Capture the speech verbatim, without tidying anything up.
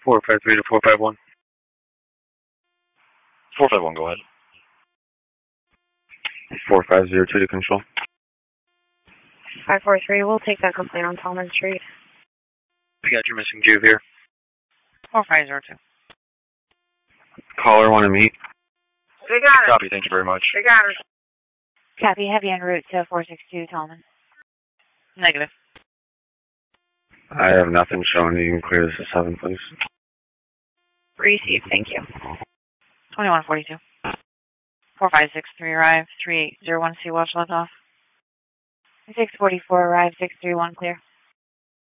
four five three to four five one. four five one, go ahead. four five zero two to control. five four three, we'll take that complaint on Tallman Street. We got your missing Juve here. four five zero two. Caller want to meet? We got it. Copy, thank you very much. We got it. Copy, heavy en route to four six two Tallman. Negative. I have nothing showing. You can clear this at seven, please. Received, thank you. twenty-one forty-two. four five six three arrive, three eight zero one C watch left off. six forty-four arrive, six three one clear.